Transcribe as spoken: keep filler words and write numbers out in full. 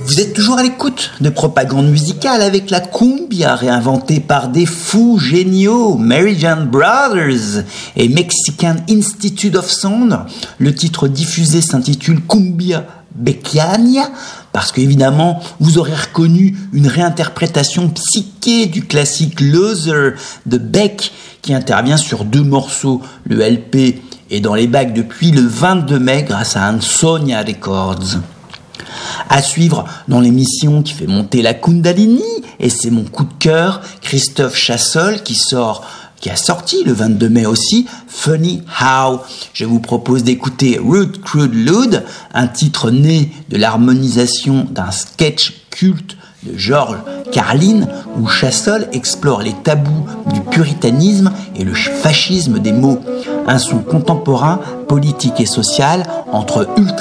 Vous êtes toujours à l'écoute de Propagande musicale avec la cumbia réinventée par des fous géniaux, Mary Jane Brothers et Mexican Institute of Sound. Le titre diffusé s'intitule Cumbia Becchiana parce qu'évidemment, vous aurez reconnu une réinterprétation psyché du classique Loser de Beck qui intervient sur deux morceaux. Le L P est dans les bacs depuis le vingt-deux mai grâce à Ansonia Records. À suivre dans l'émission qui fait monter la Kundalini, et c'est mon coup de cœur, Christophe Chassol qui sort, qui a sorti le vingt-deux mai aussi, Funny How. Je vous propose d'écouter Rude Crude Lude, un titre né de l'harmonisation d'un sketch culte de George Carlin, où Chassol explore les tabous du puritanisme et le fascisme des mots. Un son contemporain, politique et social, entre ultra